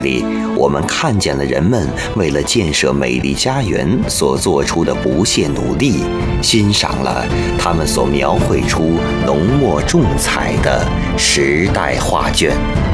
里，我们看见了人们为了建设美丽家园所做出的不懈努力，欣赏了他们所描绘出浓墨重彩的时代画卷。